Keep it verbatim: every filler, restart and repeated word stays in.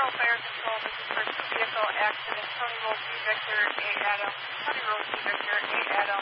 Fire Control. This is for two vehicle accident. Tony Roll, V Victor, A Adam. Tony Roll, V Victor, A Adam.